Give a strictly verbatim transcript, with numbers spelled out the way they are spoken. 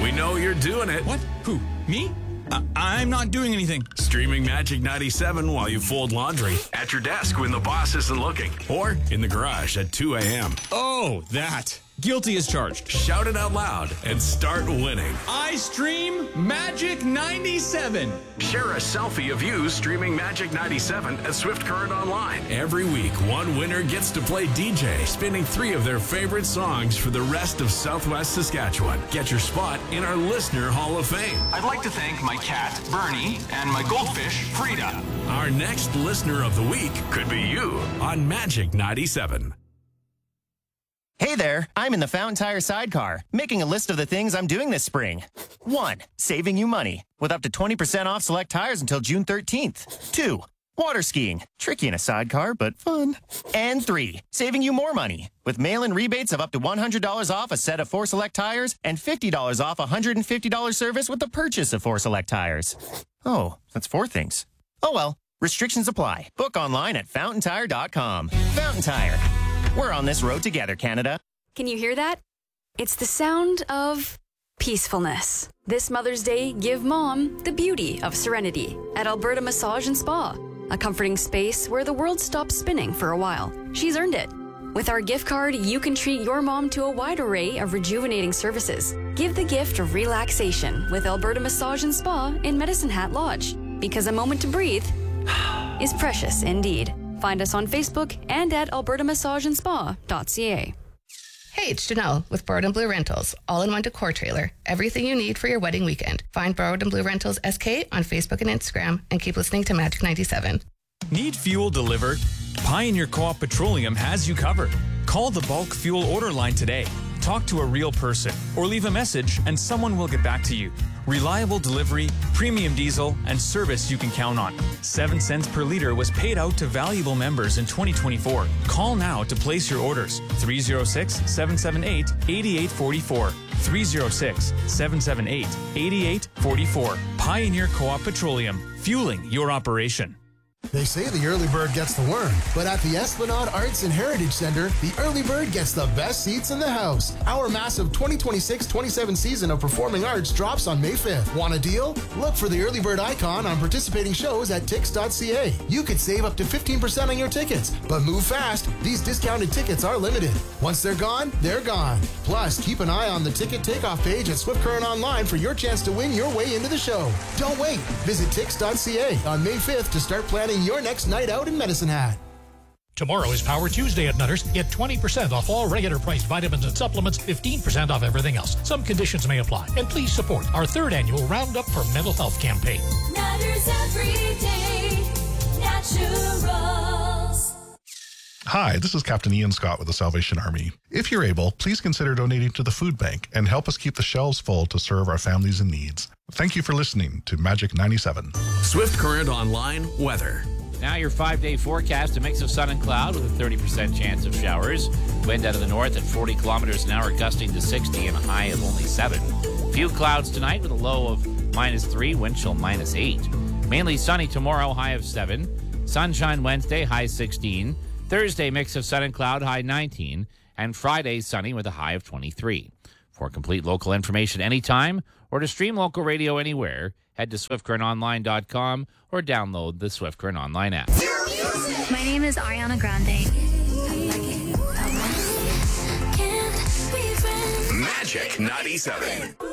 We know you're doing it. What? Who? Me? Uh, I'm not doing anything. Streaming Magic ninety-seven while you fold laundry, at your desk when the boss isn't looking, or in the garage at two a.m. Oh, that. Guilty as charged. Shout it out loud and start winning. I stream Magic ninety-seven. Share a selfie of you streaming Magic ninety-seven at Swift Current Online. Every week, one winner gets to play D J, spinning three of their favorite songs for the rest of Southwest Saskatchewan. Get your spot in our Listener Hall of Fame. I'd like to thank my cat, Bernie, and my goldfish, Frida. Our next Listener of the Week could be you on Magic ninety-seven. Hey there, I'm in the Fountain Tire sidecar, making a list of the things I'm doing this spring. One, saving you money, with up to twenty percent off select tires until June thirteenth. Two, water skiing, tricky in a sidecar, but fun. And three, saving you more money, with mail-in rebates of up to one hundred dollars off a set of four select tires and fifty dollars off a one hundred fifty dollars service with the purchase of four select tires. Oh, that's four things. Oh well, restrictions apply. Book online at fountain tire dot com. Fountain Tire. We're on this road together, Canada. Can you hear that? It's the sound of peacefulness. This Mother's Day, give Mom the beauty of serenity at Alberta Massage and Spa, a comforting space where the world stops spinning for a while. She's earned it. With our gift card, you can treat your mom to a wide array of rejuvenating services. Give the gift of relaxation with Alberta Massage and Spa in Medicine Hat Lodge, because a moment to breathe is precious indeed. Find us on Facebook and at alberta massage and spa dot c a. Hey, it's Janelle with Borrowed and Blue Rentals, all-in-one decor trailer. Everything you need for your wedding weekend. Find Borrowed and Blue Rentals S K on Facebook and Instagram, and keep listening to Magic ninety-seven. Need fuel delivered? Pioneer Co-op Petroleum has you covered. Call the bulk fuel order line today. Talk to a real person or leave a message and someone will get back to you. Reliable delivery, premium diesel, and service you can count on. Seven cents per liter was paid out to valuable members in twenty twenty-four. Call now to place your orders. three oh six, seven seven eight, eight eight four four. three oh six, seven seven eight, eight eight four four. Pioneer Co-op Petroleum, fueling your operation. They say the early bird gets the worm, but at the Esplanade Arts and Heritage Center, the early bird gets the best seats in the house. Our massive twenty twenty-six twenty-seven season of performing arts drops on May fifth. Want a deal? Look for the early bird icon on participating shows at tix dot c a. You could save up to fifteen percent on your tickets, but move fast. These discounted tickets are limited. Once they're gone, they're gone. Plus, keep an eye on the ticket takeoff page at Swift Current Online for your chance to win your way into the show. Don't wait. Visit tix dot c a on May fifth to start planning your next night out in Medicine Hat. Tomorrow is Power Tuesday at Nutters. Get twenty percent off all regular priced vitamins and supplements, fifteen percent off everything else. Some conditions may apply. And please support our third annual Roundup for Mental Health campaign. Nutters Everyday Naturals. Hi, this is Captain Ian Scott with the Salvation Army. If you're able, please consider donating to the food bank and help us keep the shelves full to serve our families in need. Thank you for listening to Magic ninety-seven. Swift Current Online weather. Now your five-day forecast, a mix of sun and cloud with a thirty percent chance of showers. Wind out of the north at forty kilometers an hour, gusting to sixty and a high of only seven. Few clouds tonight with a low of minus three, wind chill minus eight. Mainly sunny tomorrow, high of seven. Sunshine Wednesday, high sixteen. Thursday, mix of sun and cloud, high nineteen. And Friday, sunny with a high of twenty-three. For complete local information anytime or to stream local radio anywhere, head to swift current online dot com or download the Swift Current Online app. My name is Ariana Grande. Magic ninety-seven.